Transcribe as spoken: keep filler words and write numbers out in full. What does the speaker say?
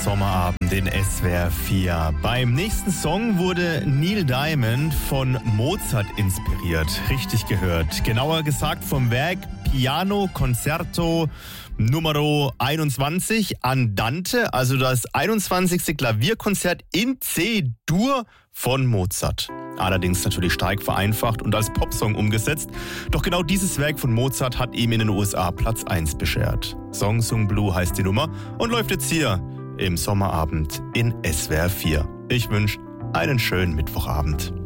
Sommerabend in S W R vier. Beim nächsten Song wurde Neil Diamond von Mozart inspiriert. Richtig gehört. Genauer gesagt vom Werk Piano Concerto Numero einundzwanzig Andante, also das einundzwanzigste Klavierkonzert in C-Dur von Mozart. Allerdings natürlich stark vereinfacht und als Popsong umgesetzt. Doch genau dieses Werk von Mozart hat ihm in den U S A Platz eins beschert. Song Sung Blue heißt die Nummer und läuft jetzt hier im Sommerabend in S W R vier. Ich wünsche einen schönen Mittwochabend.